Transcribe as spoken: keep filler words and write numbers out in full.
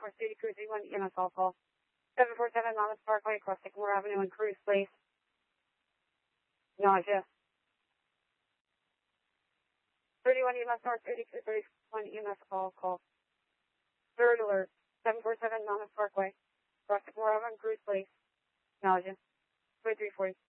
Commerce City Cruise one E M S call call. seven four seven Monmouth Parkway across Sycamore Avenue and Cruise, please. Nausea. thirty-one E M S North, thirty-two thirty-one E M S call call. Third alert. seven four seven Monmouth Parkway across Sycamore Avenue and Cruise, please. Nausea. twenty-three forty.